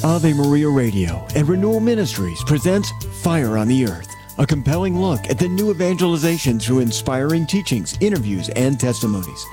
Ave Maria Radio and Renewal Ministries presents Fire on the Earth, a compelling look at the new evangelization through inspiring teachings, interviews, and testimonies.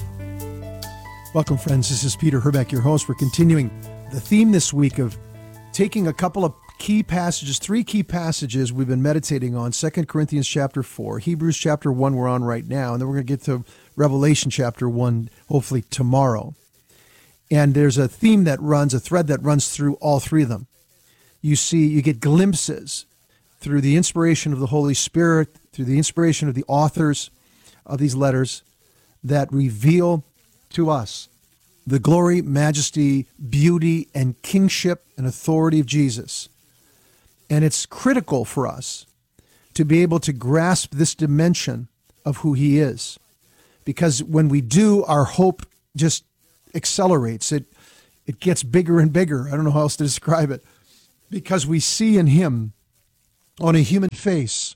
Welcome, friends. This is Peter Herbeck, your host. We're continuing the theme this week of taking a couple of key passages, three key passages we've been meditating on, 2 Corinthians chapter 4, Hebrews chapter 1 we're on right now, and then we're going to get to Revelation chapter 1 hopefully tomorrow. And there's a theme that runs, a thread that runs through all three of them. You get glimpses through the inspiration of the Holy Spirit, through the inspiration of the authors of these letters that reveal to us the glory, majesty, beauty, and kingship and authority of Jesus. And it's critical for us to be able to grasp this dimension of who he is. Because when we do, our hope just accelerates. It gets bigger and bigger. I don't know how else to describe it. Because we see in him, on a human face,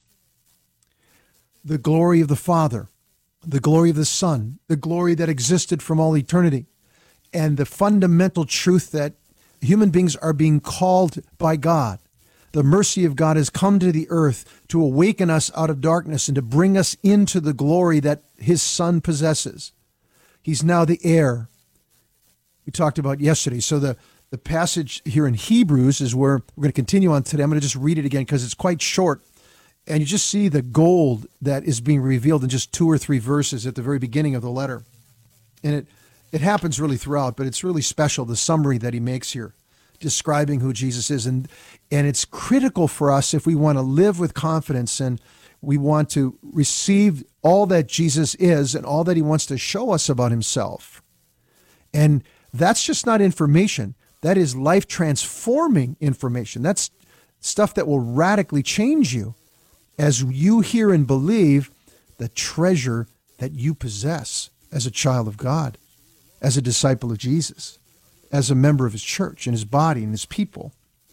the glory of the Father, the glory of the Son, the glory that existed from all eternity, and the fundamental truth that human beings are being called by God. The mercy of God has come to the earth to awaken us out of darkness and to bring us into the glory that his Son possesses. He's now the heir. We talked about yesterday. So the passage here in Hebrews is where we're going to continue on today. I'm going to just read it again because it's quite short. And you just see the gold that is being revealed in just 2 or 3 verses at the very beginning of the letter. And it happens really throughout, but it's really special, the summary that he makes here, describing who Jesus is. And it's critical for us if we want to live with confidence and we want to receive all that Jesus is and all that he wants to show us about himself. And that's just not information. That is life-transforming information. That's stuff that will radically change you as you hear and believe the treasure that you possess as a child of God, as a disciple of Jesus, as a member of his church and his body and his people.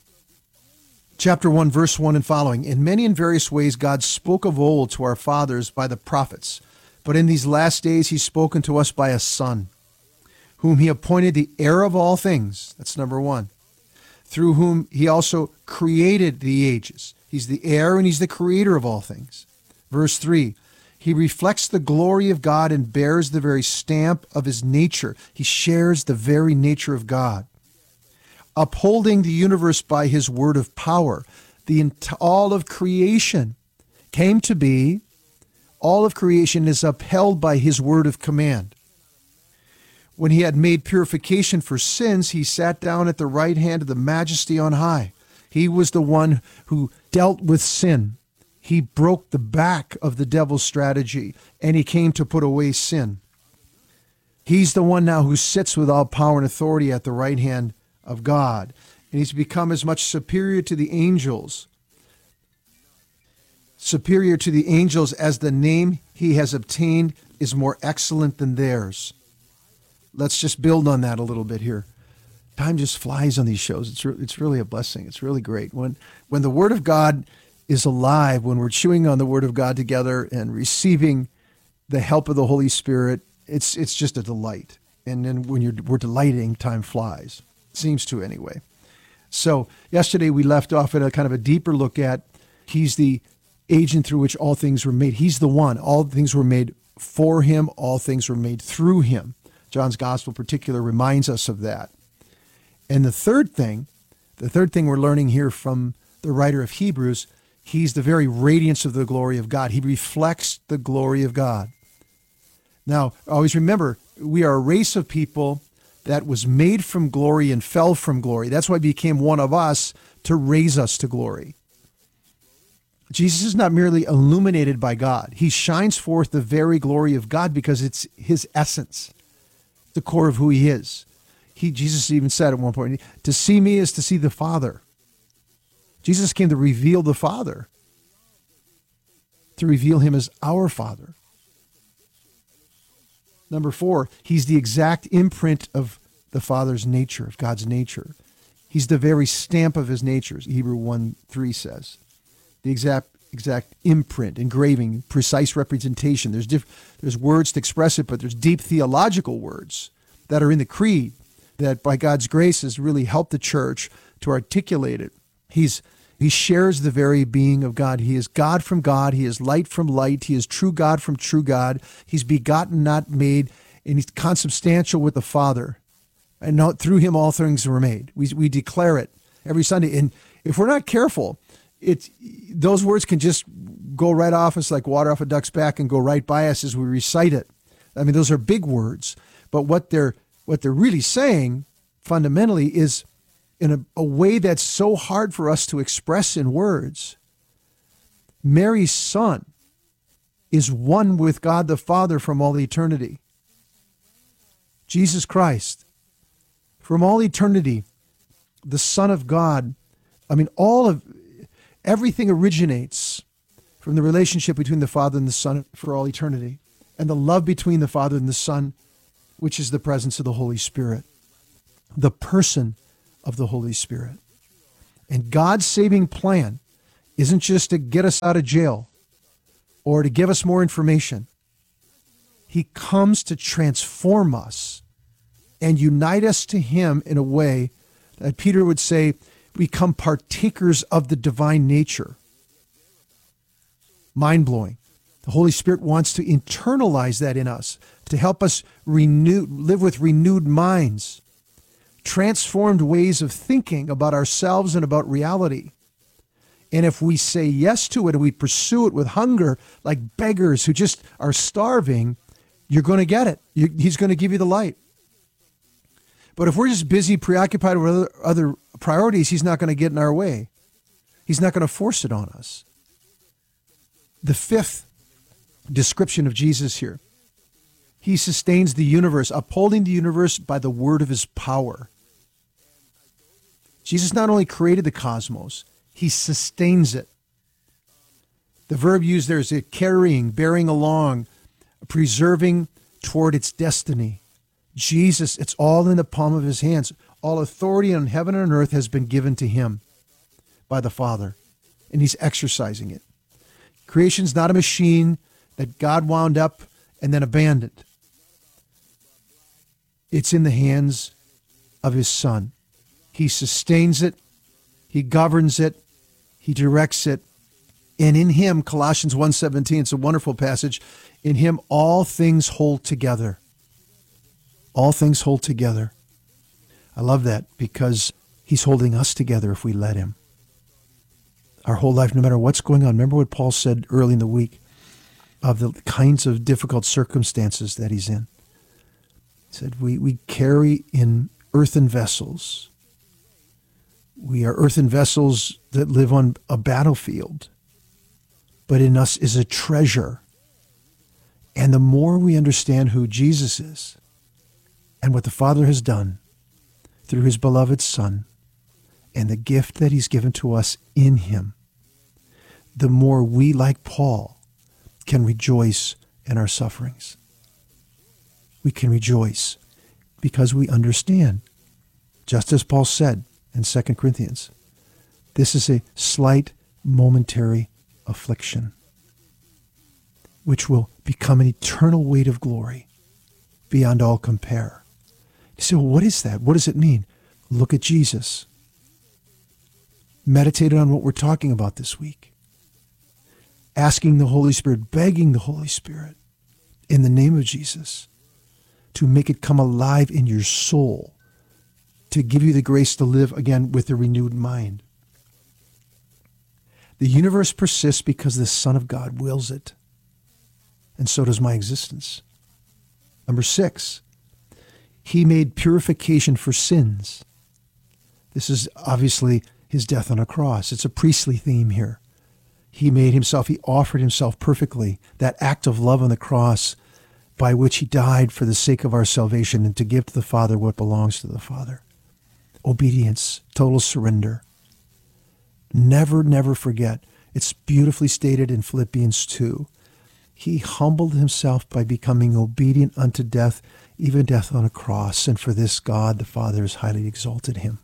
Chapter 1, verse 1 and following. In many and various ways God spoke of old to our fathers by the prophets, but in these last days he's spoken to us by a Son, whom he appointed the heir of all things. That's number 1. Through whom he also created the ages. He's the heir and he's the creator of all things. Verse 3, he reflects the glory of God and bears the very stamp of his nature. He shares the very nature of God. Upholding the universe by his word of power. All of creation came to be. All of creation is upheld by his word of command. When he had made purification for sins, he sat down at the right hand of the Majesty on high. He was the one who dealt with sin. He broke the back of the devil's strategy, and he came to put away sin. He's the one now who sits with all power and authority at the right hand of God, and he's become as much superior to the angels as the name he has obtained is more excellent than theirs. Let's just build on that a little bit here. Time just flies on these shows. It's really a blessing. It's really great. When the Word of God is alive, when we're chewing on the Word of God together and receiving the help of the Holy Spirit, it's just a delight. And then when we're delighting, time flies. Seems to anyway. So yesterday we left off at a kind of a deeper look at he's the agent through which all things were made. He's the one. All things were made for him. All things were made through him. John's Gospel in particular reminds us of that. And the third thing we're learning here from the writer of Hebrews, he's the very radiance of the glory of God. He reflects the glory of God. Now, always remember, we are a race of people that was made from glory and fell from glory. That's why he became one of us to raise us to glory. Jesus is not merely illuminated by God. He shines forth the very glory of God because it's his essence, the core of who he is. Jesus even said at one point, to see me is to see the Father. Jesus came to reveal the Father, to reveal him as our Father. Number 4, he's the exact imprint of the Father's nature, of God's nature. He's the very stamp of his nature, as Hebrews 1:3 says. The exact imprint, engraving, precise representation. There's words to express it, but there's deep theological words that are in the creed that by God's grace has really helped the church to articulate it. He shares the very being of God. He is God from God. He is light from light. He is true God from true God. He's begotten, not made, and he's consubstantial with the Father. And through him all things were made. We declare it every Sunday. And if we're not careful, those words can just go right off us like water off a duck's back and go right by us as we recite it. I mean, those are big words. But what they're really saying fundamentally is, in a way that's so hard for us to express in words, Mary's son is one with God the Father from all eternity. Jesus Christ, from all eternity, the Son of God. I mean, everything originates from the relationship between the Father and the Son for all eternity, and the love between the Father and the Son, which is the presence of the Holy Spirit, the person of the Holy Spirit. And God's saving plan isn't just to get us out of jail or to give us more information. He comes to transform us and unite us to him in a way that Peter would say, we become partakers of the divine nature. Mind-blowing. The Holy Spirit wants to internalize that in us, to help us live with renewed minds, transformed ways of thinking about ourselves and about reality. And if we say yes to it and we pursue it with hunger, like beggars who just are starving, you're going to get it. He's going to give you the light. But if we're just busy, preoccupied with other priorities, he's not going to get in our way. He's not going to force it on us. The fifth description of Jesus here, he sustains the universe, upholding the universe by the word of his power. Jesus not only created the cosmos, he sustains it. The verb used there is a carrying, bearing along, preserving toward its destiny. Jesus, it's all in the palm of his hands. All authority on heaven and on earth has been given to him by the Father, and he's exercising it. Creation's not a machine that God wound up and then abandoned. It's in the hands of his Son. He sustains it, he governs it, he directs it, and in him, Colossians 1:17, it's a wonderful passage, in him all things hold together. All things hold together. I love that because he's holding us together if we let him. Our whole life, no matter what's going on. Remember what Paul said early in the week of the kinds of difficult circumstances that he's in. He said, we carry in earthen vessels. We are earthen vessels that live on a battlefield, but in us is a treasure. And the more we understand who Jesus is and what the Father has done through his beloved Son and the gift that he's given to us in him, the more we, like Paul, can rejoice in our sufferings. We can rejoice because we understand, just as Paul said in 2 Corinthians, this is a slight momentary affliction, which will become an eternal weight of glory beyond all compare. You say, well, what is that? What does it mean? Look at Jesus. Meditate on what we're talking about this week. Asking the Holy Spirit, begging the Holy Spirit in the name of Jesus to make it come alive in your soul, to give you the grace to live again with a renewed mind. The universe persists because the Son of God wills it. And so does my existence. Number 6, he made purification for sins. This is obviously his death on a cross. It's a priestly theme here. He offered himself perfectly, that act of love on the cross by which he died for the sake of our salvation and to give to the Father what belongs to the Father. Obedience, total surrender. Never, never forget. It's beautifully stated in Philippians 2. He humbled himself by becoming obedient unto death, even death on a cross. And for this God, the Father, has highly exalted him.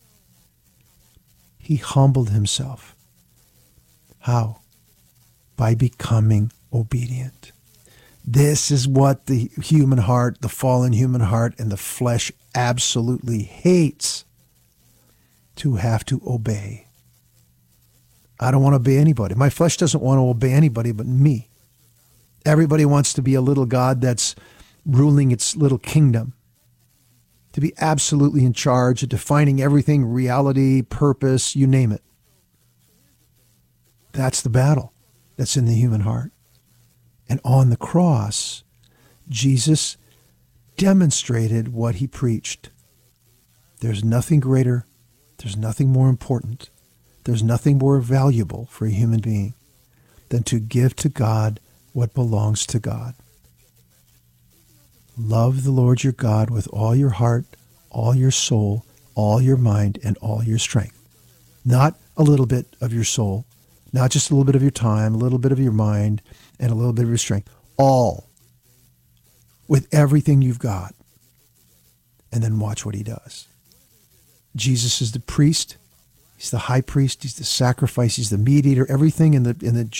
He humbled himself. How? By becoming obedient. This is what the human heart, the fallen human heart, and the flesh absolutely hates, to have to obey. I don't want to obey anybody. My flesh doesn't want to obey anybody but me. Everybody wants to be a little God that's ruling its little kingdom, to be absolutely in charge of defining everything, reality, purpose, you name it. That's the battle that's in the human heart. And on the cross, Jesus demonstrated what he preached. There's nothing greater, there's nothing more important, there's nothing more valuable for a human being than to give to God what belongs to God. Love the Lord your God with all your heart, all your soul, all your mind, and all your strength. Not a little bit of your soul, not just a little bit of your time, a little bit of your mind, and a little bit of your strength. All. With everything you've got. And then watch what he does. Jesus is the priest. He's the high priest. He's the sacrifice. He's the mediator. Everything in the